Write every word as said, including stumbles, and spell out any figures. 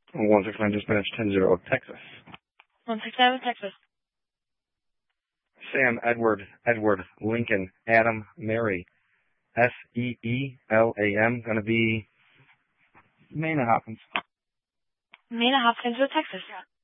one six nine dispatch ten zero Texas. one six nine Texas. Sam, Edward, Edward, Lincoln, Adam, Mary, S E E L A M, going to be Mena Hopkins. Mena Hopkins with Texas.